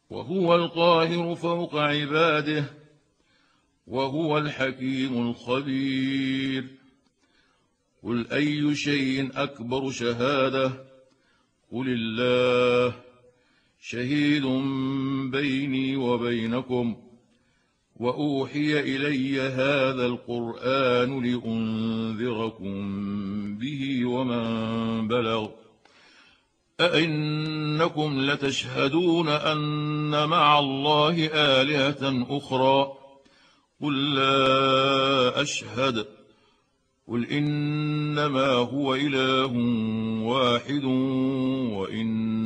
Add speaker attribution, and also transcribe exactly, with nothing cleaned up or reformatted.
Speaker 1: وهو القاهر فوق عباده وهو الحكيم الخبير. قل أي شيء أكبر شهادة قل الله شهيد بيني وبينكم وأوحي إلي هذا القرآن لأنذركم به ومن بلغ أئنكم لتشهدون أن مع الله آلهة أخرى قل لا أشهد قل إنما هو إله واحد وإن